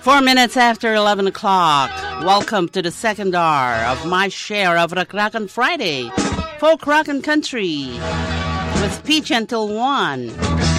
4 minutes after 11 o'clock. Welcome to the second hour of my share of Rock Rockin' Friday, Folk Rock and Country, with Peach until 1.